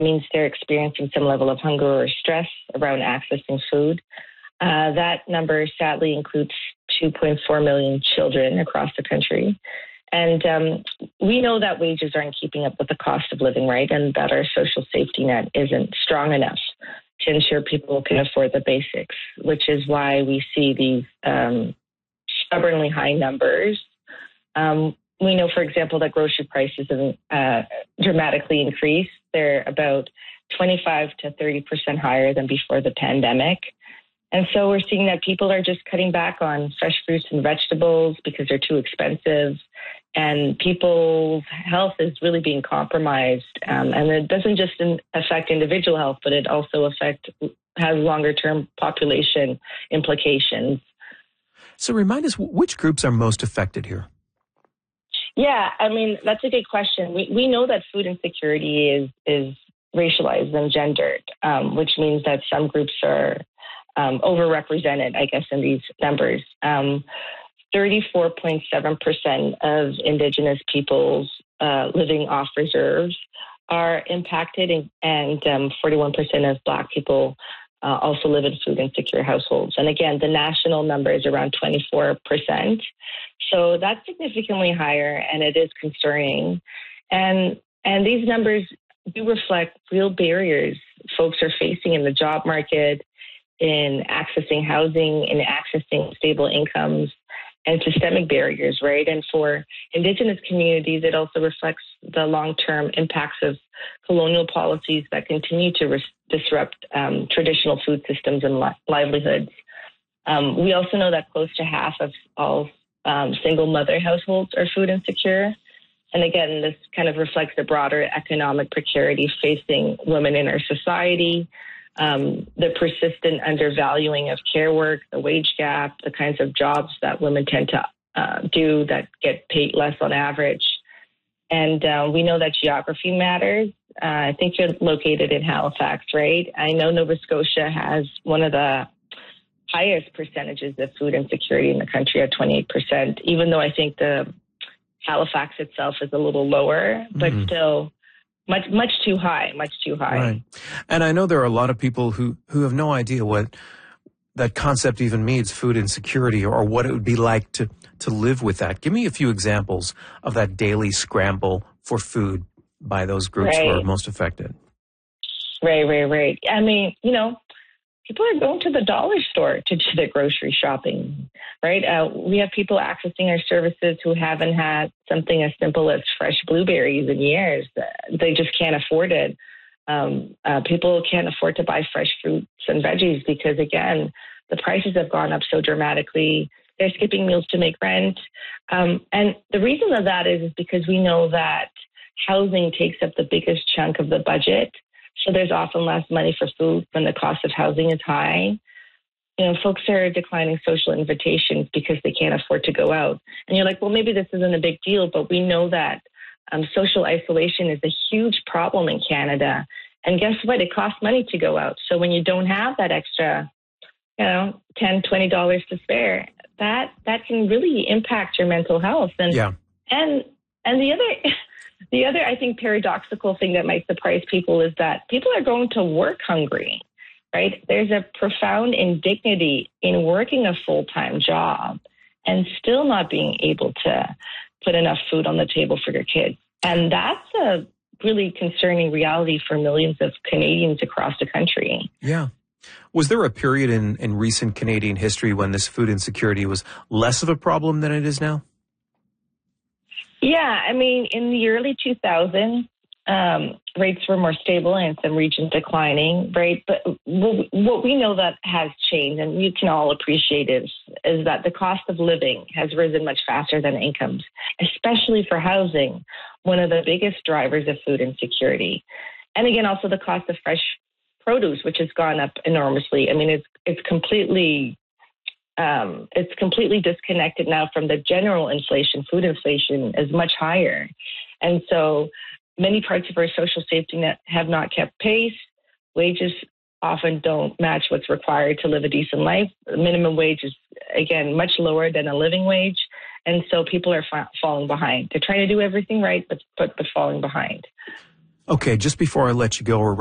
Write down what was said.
means they're experiencing some level of hunger or stress around accessing food. That number sadly includes 2.4 million children across the country. And we know that wages aren't keeping up with the cost of living, right? And that our social safety net isn't strong enough to ensure people can afford the basics, which is why we see these stubbornly high numbers. We know, for example, that grocery prices have dramatically increased. They're about 25 to 30% higher than before the pandemic. And so we're seeing that people are just cutting back on fresh fruits and vegetables because they're too expensive. And people's health is really being compromised. And it doesn't just affect individual health, but it also has longer-term population implications. So remind us, which groups are most affected here? Yeah, I mean, that's a good question. We know that food insecurity is racialized and gendered, which means that some groups are overrepresented, I guess, in these numbers. 34.7% of Indigenous peoples living off reserves are impacted, and 41% of Black people also live in food insecure households. And again, the national number is around 24%. So that's significantly higher, and it is concerning. And these numbers do reflect real barriers folks are facing in the job market, in accessing housing, in accessing stable incomes, and systemic barriers, right? And for Indigenous communities, it also reflects the long-term impacts of colonial policies that continue to disrupt traditional food systems and livelihoods. We also know that close to half of all single mother households are food insecure. And again, this kind of reflects the broader economic precarity facing women in our society, the persistent undervaluing of care work, the wage gap, the kinds of jobs that women tend to do that get paid less on average. And we know that geography matters. I think you're located in Halifax, right? I know Nova Scotia has one of the highest percentages of food insecurity in the country at 28%, even though I think the Halifax itself is a little lower, but still much too high. Right. And I know there are a lot of people who have no idea what that concept even means, food insecurity, or what it would be like to live with that. Give me a few examples of that daily scramble for food by those groups who are most affected. Right. I mean, people are going to the dollar store to do their grocery shopping, right? We have people accessing our services who haven't had something as simple as fresh blueberries in years. They just can't afford it. People can't afford to buy fresh fruits and veggies because, again, the prices have gone up so dramatically. They're skipping meals to make rent. And the reason of that is because we know that housing takes up the biggest chunk of the budget. So there's often less money for food when the cost of housing is high. Folks are declining social invitations because they can't afford to go out. And you're like, well, maybe this isn't a big deal, but we know that social isolation is a huge problem in Canada. And guess what? It costs money to go out. So when you don't have that extra, $10, $20 to spare, that can really impact your mental health. And the other, I think, paradoxical thing that might surprise people is that people are going to work hungry, right? There's a profound indignity in working a full-time job and still not being able to put enough food on the table for your kids. And that's a really concerning reality for millions of Canadians across the country. Yeah. Was there a period in recent Canadian history when this food insecurity was less of a problem than it is now? Yeah, I mean, in the early 2000s, rates were more stable and in some regions declining, right? But what we know that has changed, and you can all appreciate it, is that the cost of living has risen much faster than incomes, especially for housing, one of the biggest drivers of food insecurity. And again, also the cost of fresh produce, which has gone up enormously. I mean, it's completely disconnected now from the general inflation. Food inflation is much higher. And so many parts of our social safety net have not kept pace. Wages often don't match what's required to live a decent life. The minimum wage is, again, much lower than a living wage. And so people are falling behind. They're trying to do everything right, but falling behind. Okay, just before I let you go or